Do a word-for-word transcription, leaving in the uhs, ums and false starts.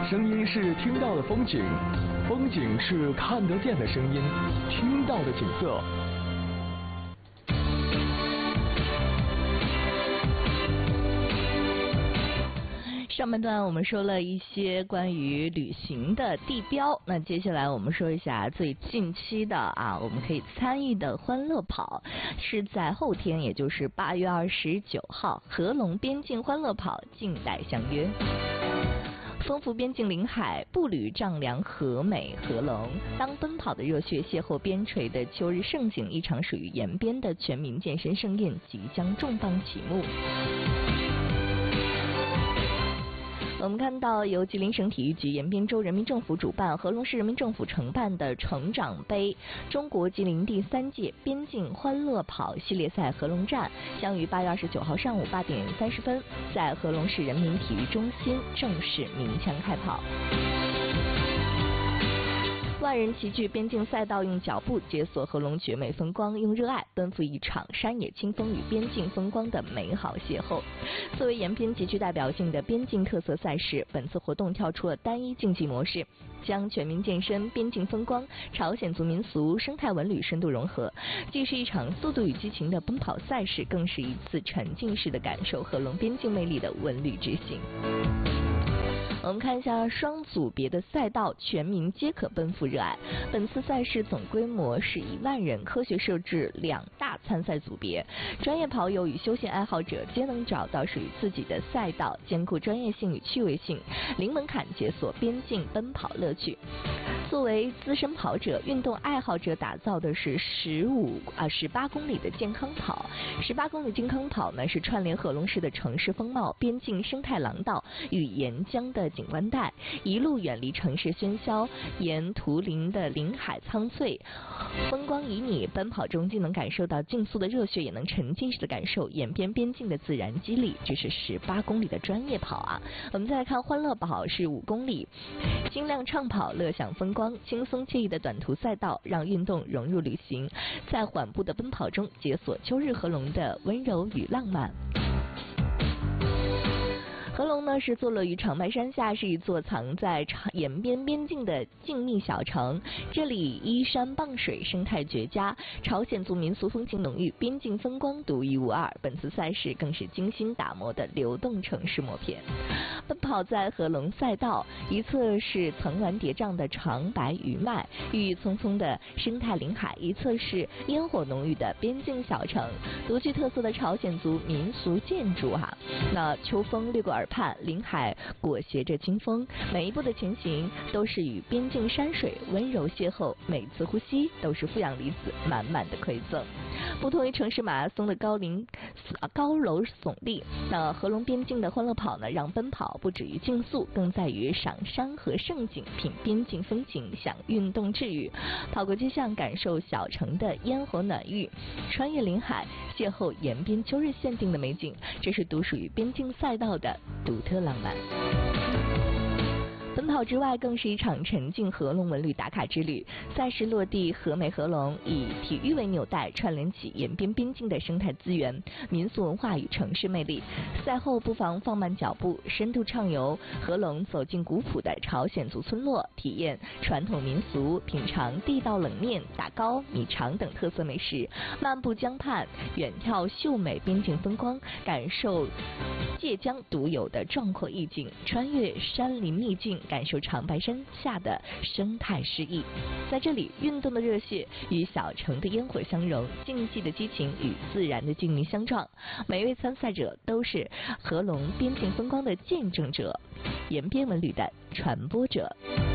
声音是听到的风景，风景是看得见的声音，听到的景色。 上半段我们说了一些关于旅行的地标，那接下来我们说一下最近期的啊，我们可以参与的欢乐跑是在后天，也就是八月二十九号，合龙边境欢乐跑静待相约。丰富边境临海，步履丈量和美合龙。当奔跑的热血邂逅边陲的秋日盛景，一场属于延边的全民健身盛宴即将重磅启幕。我们看到由吉林省体育局、延边州人民政府主办，合龙市人民政府承办的成长杯中国吉林第三届边境欢乐跑系列赛合龙站，将于八月二十九号上午八点三十分在合龙市人民体育中心正式鸣枪开跑。万人齐聚边境赛道，用脚步解锁合龙绝美风光，用热爱奔赴一场山野清风与边境风光的美好邂逅。作为延边极具代表性的边境特色赛事，本次活动跳出了单一竞技模式，将全民健身、边境风光、朝鲜族民俗、生态文旅深度融合，既是一场速度与激情的奔跑赛事，更是一次沉浸式的感受合龙边境魅力的文旅之行。我们看一下双组别的赛道，全民皆可奔赴热爱。本次赛事总规模是一万人，科学设置两大参赛组别，专业跑友与休闲爱好者皆能找到属于自己的赛道，兼顾专业性与趣味性，零门槛解锁边境奔跑乐趣。作为资深跑者、运动爱好者，打造的是十五啊十八公里的健康跑。十八公里健康跑呢，是串联合龙市的城市风貌、边境生态廊道与沿江的景观带，一路远离城市喧嚣，沿图林的林海苍翠，风光旖旎。奔跑中既能感受到竞速的热血，也能沉浸式的感受延边边境的自然激励。这是十八公里的专业跑啊。我们再来看欢乐跑是五公里，精量畅跑，乐享风光。轻松惬意的短途赛道，让运动融入旅行，在缓步的奔跑中解锁秋日合龙的温柔与浪漫。合龙呢是坐落于长白山下，是一座藏在延边边境的静谧小城。这里依山傍水，生态绝佳，朝鲜族民俗风情浓郁，边境风光独一无二。本次赛事更是精心打磨的流动城市默片。奔跑在合龙赛道，一侧是层峦叠嶂的长白余脉，郁郁葱葱的生态林海，一侧是烟火浓郁的边境小城，独具特色的朝鲜族民俗建筑哈、啊。那秋风掠过耳畔，林海裹挟着清风，每一步的前行都是与边境山水温柔邂逅，每次呼吸都是负氧离子满满的馈赠。不同于城市马拉松的高龄高楼耸立，那合龙边境的欢乐跑呢，让奔跑不止于竞速，更在于赏山河盛景，品边境风情，享运动治愈。跑过街巷，感受小城的烟火暖意，穿越林海，邂逅延边秋日限定的美景，这是独属于边境赛道的独特浪漫。奔跑之外，更是一场沉浸合龙文旅打卡之旅。赛事落地和美合龙，以体育为纽带，串联起延边边境的生态资源、民俗文化与城市魅力。赛后不妨放慢脚步，深度畅游合龙，走进古朴的朝鲜族村落，体验传统民俗，品尝地道冷面、打糕、米肠等特色美食，漫步江畔，远眺秀美边境风光，感受界江独有的壮阔意境，穿越山林秘境，感受长白山下的生态诗意。在这里，运动的热血与小城的烟火相融，竞技的激情与自然的静谧相撞。每一位参赛者都是合龙边境风光的见证者，延边文旅的传播者。